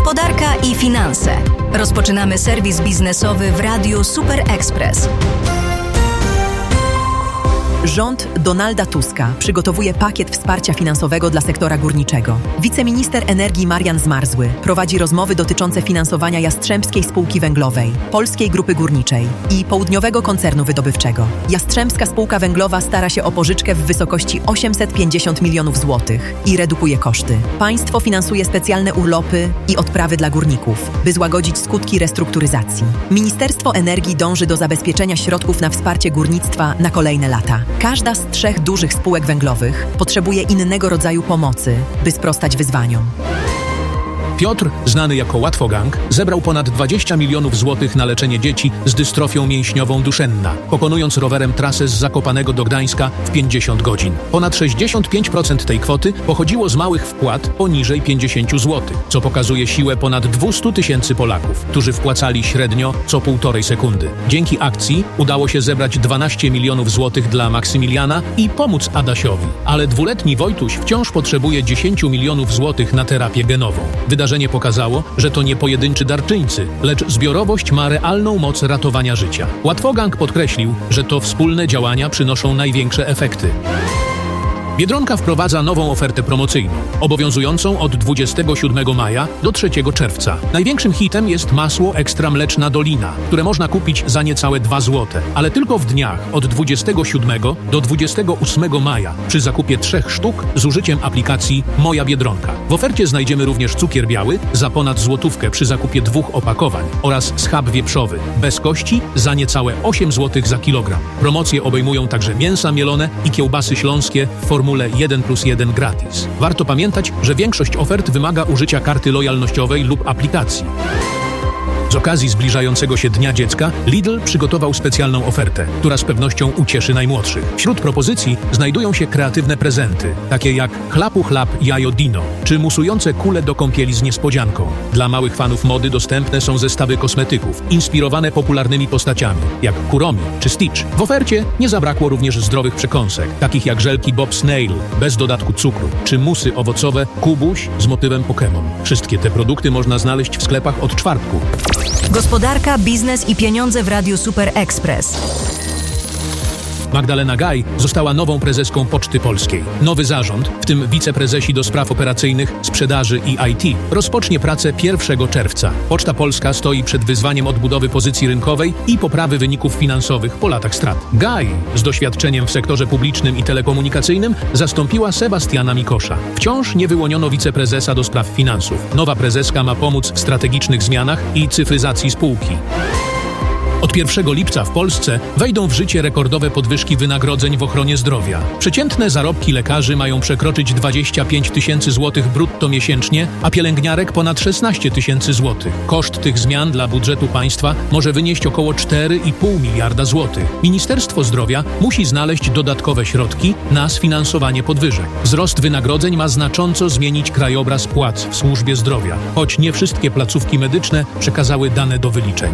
Gospodarka i finanse. Rozpoczynamy serwis biznesowy w Radiu Super Express. Rząd Donalda Tuska przygotowuje pakiet wsparcia finansowego dla sektora górniczego. Wiceminister energii Marian Zmarzły prowadzi rozmowy dotyczące finansowania Jastrzębskiej Spółki Węglowej, Polskiej Grupy Górniczej i Południowego Koncernu Wydobywczego. Jastrzębska Spółka Węglowa stara się o pożyczkę w wysokości 850 milionów złotych i redukuje koszty. Państwo finansuje specjalne urlopy i odprawy dla górników, by złagodzić skutki restrukturyzacji. Ministerstwo Energii dąży do zabezpieczenia środków na wsparcie górnictwa na kolejne lata. Każda z 3 dużych spółek węglowych potrzebuje innego rodzaju pomocy, by sprostać wyzwaniom. Piotr, znany jako Łatwogang, zebrał ponad 20 milionów złotych na leczenie dzieci z dystrofią mięśniową Duszenna, pokonując rowerem trasę z Zakopanego do Gdańska w 50 godzin. Ponad 65% tej kwoty pochodziło z małych wpłat poniżej 50 zł, co pokazuje siłę ponad 200 tysięcy Polaków, którzy wpłacali średnio co 1,5 sekundy. Dzięki akcji udało się zebrać 12 milionów złotych dla Maksymiliana i pomóc Adasiowi. Ale 2-letni Wojtuś wciąż potrzebuje 10 milionów złotych na terapię genową. Wydarzenie pokazało, że to nie pojedynczy darczyńcy, lecz zbiorowość ma realną moc ratowania życia. Łatwogang podkreślił, że to wspólne działania przynoszą największe efekty. Biedronka wprowadza nową ofertę promocyjną, obowiązującą od 27 maja do 3 czerwca. Największym hitem jest masło ekstra mleczna Dolina, które można kupić za niecałe 2 zł, ale tylko w dniach od 27 do 28 maja przy zakupie 3 sztuk z użyciem aplikacji Moja Biedronka. W ofercie znajdziemy również cukier biały za ponad złotówkę przy zakupie 2 opakowań oraz schab wieprzowy bez kości za niecałe 8 zł za kilogram. Promocje obejmują także mięsa mielone i kiełbasy śląskie w formule 1+1 gratis. Warto pamiętać, że większość ofert wymaga użycia karty lojalnościowej lub aplikacji. Z okazji zbliżającego się Dnia Dziecka Lidl przygotował specjalną ofertę, która z pewnością ucieszy najmłodszych. Wśród propozycji znajdują się kreatywne prezenty, takie jak chlapu chlap jajo Dino, czy musujące kule do kąpieli z niespodzianką. Dla małych fanów mody dostępne są zestawy kosmetyków, inspirowane popularnymi postaciami, jak Kuromi czy Stitch. W ofercie nie zabrakło również zdrowych przekąsek, takich jak żelki Bob Snail, bez dodatku cukru, czy musy owocowe Kubuś z motywem Pokémon. Wszystkie te produkty można znaleźć w sklepach od czwartku. Gospodarka, biznes i pieniądze w Radiu Super Express. Magdalena Gaj została nową prezeską Poczty Polskiej. Nowy zarząd, w tym wiceprezesi do spraw operacyjnych, sprzedaży i IT, rozpocznie pracę 1 czerwca. Poczta Polska stoi przed wyzwaniem odbudowy pozycji rynkowej i poprawy wyników finansowych po latach strat. Gaj, z doświadczeniem w sektorze publicznym i telekomunikacyjnym, zastąpiła Sebastiana Mikosza. Wciąż nie wyłoniono wiceprezesa do spraw finansów. Nowa prezeska ma pomóc w strategicznych zmianach i cyfryzacji spółki. Od 1 lipca w Polsce wejdą w życie rekordowe podwyżki wynagrodzeń w ochronie zdrowia. Przeciętne zarobki lekarzy mają przekroczyć 25 tysięcy złotych brutto miesięcznie, a pielęgniarek ponad 16 tysięcy złotych. Koszt tych zmian dla budżetu państwa może wynieść około 4,5 miliarda złotych. Ministerstwo Zdrowia musi znaleźć dodatkowe środki na sfinansowanie podwyżek. Wzrost wynagrodzeń ma znacząco zmienić krajobraz płac w służbie zdrowia, choć nie wszystkie placówki medyczne przekazały dane do wyliczeń.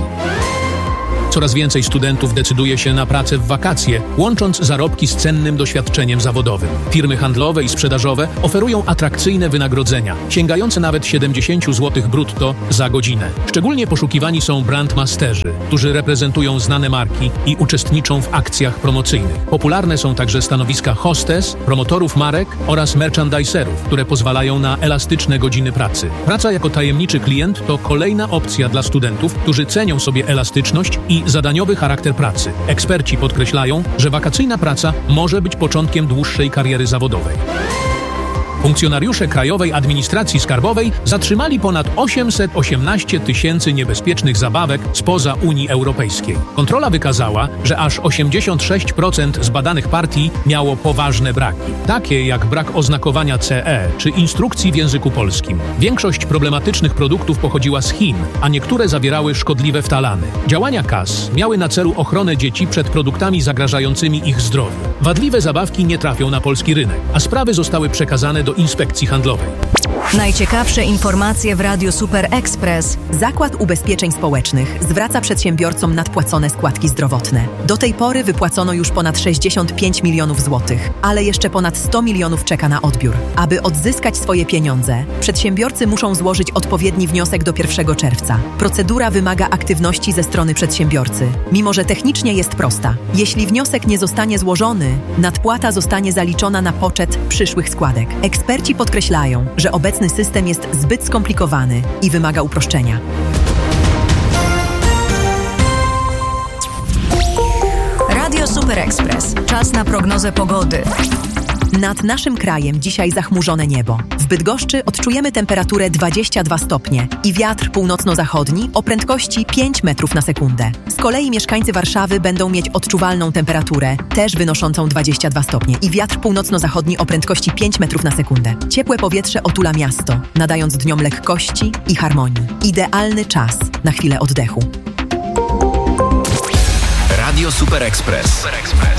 Coraz więcej studentów decyduje się na pracę w wakacje, łącząc zarobki z cennym doświadczeniem zawodowym. Firmy handlowe i sprzedażowe oferują atrakcyjne wynagrodzenia, sięgające nawet 70 zł brutto za godzinę. Szczególnie poszukiwani są brandmasterzy, którzy reprezentują znane marki i uczestniczą w akcjach promocyjnych. Popularne są także stanowiska hostes, promotorów marek oraz merchandiserów, które pozwalają na elastyczne godziny pracy. Praca jako tajemniczy klient to kolejna opcja dla studentów, którzy cenią sobie elastyczność i zadaniowy charakter pracy. Eksperci podkreślają, że wakacyjna praca może być początkiem dłuższej kariery zawodowej. Funkcjonariusze Krajowej Administracji Skarbowej zatrzymali ponad 818 tysięcy niebezpiecznych zabawek spoza Unii Europejskiej. Kontrola wykazała, że aż 86% zbadanych partii miało poważne braki, takie jak brak oznakowania CE czy instrukcji w języku polskim. Większość problematycznych produktów pochodziła z Chin, a niektóre zawierały szkodliwe ftalany. Działania KAS miały na celu ochronę dzieci przed produktami zagrażającymi ich zdrowiu. Wadliwe zabawki nie trafią na polski rynek, a sprawy zostały przekazane do Inspekcji Handlowej. Najciekawsze informacje w Radiu Super Express. Zakład Ubezpieczeń Społecznych zwraca przedsiębiorcom nadpłacone składki zdrowotne. Do tej pory wypłacono już ponad 65 milionów złotych, ale jeszcze ponad 100 milionów czeka na odbiór. Aby odzyskać swoje pieniądze, przedsiębiorcy muszą złożyć odpowiedni wniosek do 1 czerwca. Procedura wymaga aktywności ze strony przedsiębiorcy, mimo że technicznie jest prosta. Jeśli wniosek nie zostanie złożony, nadpłata zostanie zaliczona na poczet przyszłych składek. Eksperci podkreślają, że obecny system jest zbyt skomplikowany i wymaga uproszczenia. Radio Super Express. Czas na prognozę pogody. Nad naszym krajem dzisiaj zachmurzone niebo. W Bydgoszczy odczujemy temperaturę 22 stopnie i wiatr północno-zachodni o prędkości 5 metrów na sekundę. Z kolei mieszkańcy Warszawy będą mieć odczuwalną temperaturę, też wynoszącą 22 stopnie i wiatr północno-zachodni o prędkości 5 metrów na sekundę. Ciepłe powietrze otula miasto, nadając dniom lekkości i harmonii. Idealny czas na chwilę oddechu. Radio Super Express.